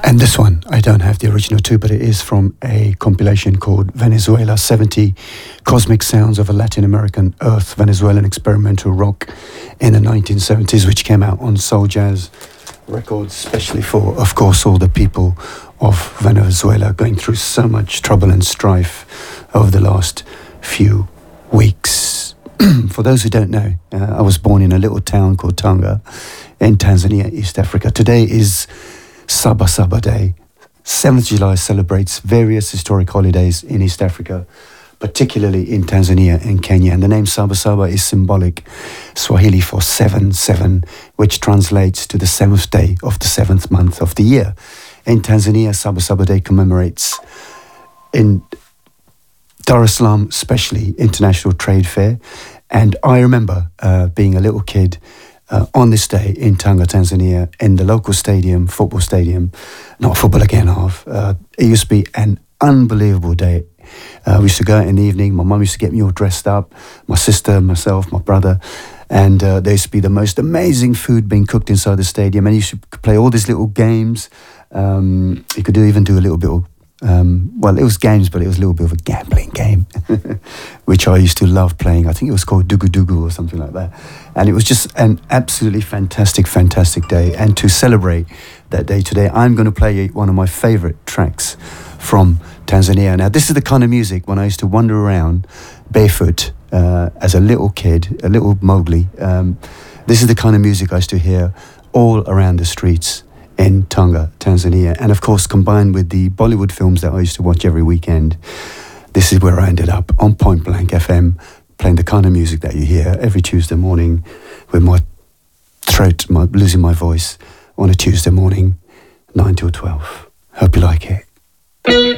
And this one, I don't have the original too, but it is from a compilation called Venezuela 70 Cosmic Sounds of a Latin American Earth Venezuelan Experimental Rock in the 1970s, which came out on Soul Jazz Records, especially for, of course, all the people of Venezuela going through so much trouble and strife over the last few weeks. For those who don't know, I was born in a little town called Tanga in Tanzania, East Africa. Today is Saba Saba Day. 7th July celebrates various historic holidays in East Africa, particularly in Tanzania and Kenya. And the name Saba Saba is symbolic Swahili for 7-7, which translates to the 7th day of the 7th month of the year. In Tanzania, Saba Saba Day commemorates in Dar es Salaam, especially International Trade Fair. And I remember being a little kid on this day in Tanga, Tanzania, in the local stadium, football stadium, not football again, it used to be an unbelievable day. We used to go out in the evening. My mum used to get me all dressed up, my sister, myself, my brother, and there used to be the most amazing food being cooked inside the stadium, and you used to play all these little games. You could even do a little bit of well, it was games, but it was a little bit of a gambling game, which I used to love playing. I think it was called Dugu Dugu or something like that. And it was just an absolutely fantastic, fantastic day. And to celebrate that day today, I'm going to play one of my favorite tracks from Tanzania. Now, this is the kind of music when I used to wander around barefoot as a little kid, a little Mowgli. This is the kind of music I used to hear all around the streets in Tanga, Tanzania. And of course, combined with the Bollywood films that I used to watch every weekend, this is where I ended up on Point Blank FM, playing the kind of music that you hear every Tuesday morning with my throat, losing my voice on a Tuesday morning, 9 till 12. Hope you like it.